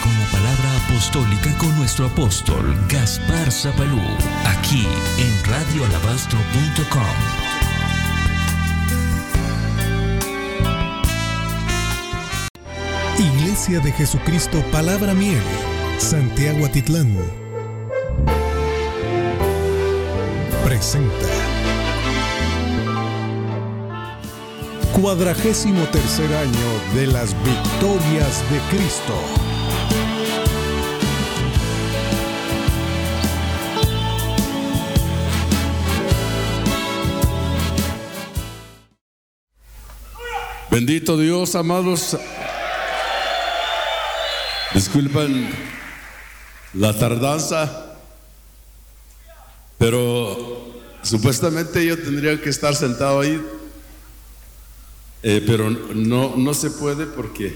con la palabra apostólica con nuestro apóstol Gaspar Zapalú, aquí en radioalabastro.com. Iglesia de Jesucristo Palabra Miel, Santiago Atitlán, presenta 43er año de las victorias de Cristo. Bendito Dios, amados. Disculpen la tardanza, pero supuestamente yo tendría que estar sentado ahí, pero no se puede porque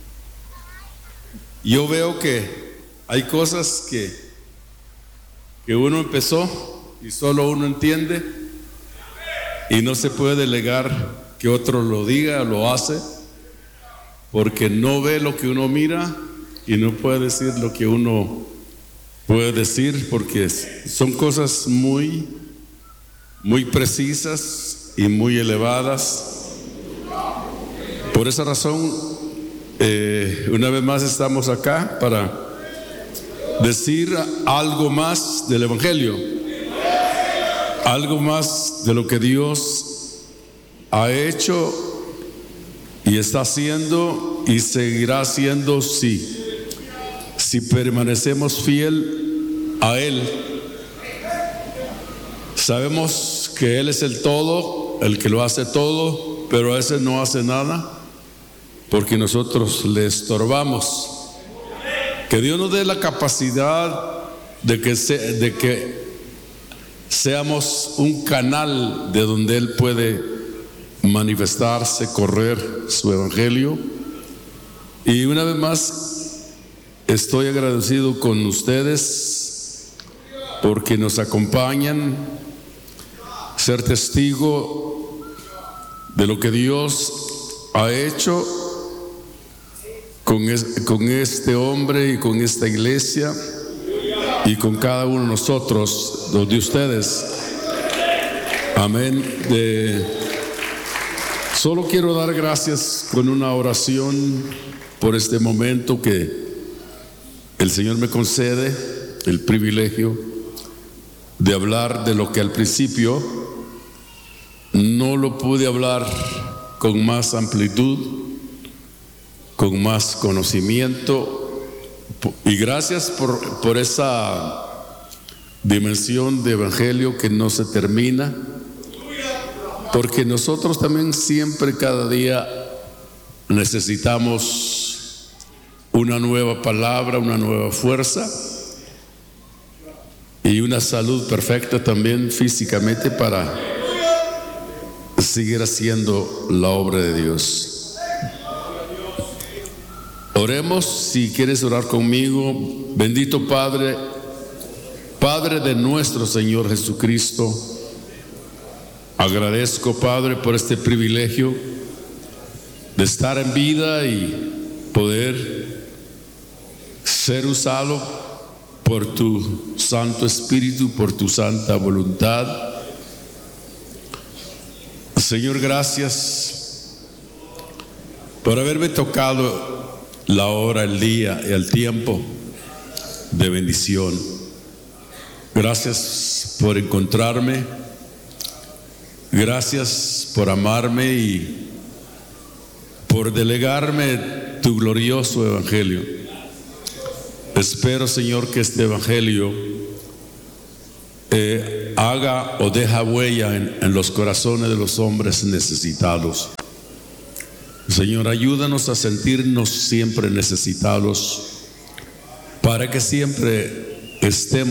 yo veo que hay cosas que uno empezó y solo uno entiende y no se puede delegar que otro lo diga o lo hace, porque no ve lo que uno mira y no puede decir lo que uno puede decir, porque son cosas muy precisas y muy elevadas. Por esa razón, una vez más estamos acá para decir algo más del Evangelio, algo más de lo que Dios ha hecho y está haciendo y seguirá haciendo si permanecemos fiel a Él. Sabemos que Él es el todo, el que lo hace todo, pero a veces no hace nada porque nosotros le estorbamos. Que Dios nos dé la capacidad de que seamos un canal de donde Él puede manifestarse, correr su evangelio. Y una vez más estoy agradecido con ustedes porque nos acompañan, ser testigo de lo que Dios ha hecho con este hombre y con esta iglesia y con cada uno de nosotros, los de ustedes. Amén. Solo quiero dar gracias con una oración por este momento que el Señor me concede el privilegio de hablar de lo que al principio no lo pude hablar con más amplitud, con más conocimiento, y gracias por esa dimensión de evangelio que no se termina. Porque nosotros también siempre, cada día, necesitamos una nueva palabra, una nueva fuerza y una salud perfecta también físicamente para seguir haciendo la obra de Dios. Oremos, si quieres orar conmigo. Bendito Padre, Padre de nuestro Señor Jesucristo, agradezco, Padre, por este privilegio de estar en vida y poder ser usado por tu Santo Espíritu, por tu santa voluntad. Señor, gracias por haberme tocado la hora, el día y el tiempo de bendición. Gracias por encontrarme. Gracias por amarme y por delegarme tu glorioso evangelio. Espero, Señor, que este evangelio haga o deja huella en los corazones de los hombres necesitados. Señor, ayúdanos a sentirnos siempre necesitados para que siempre estemos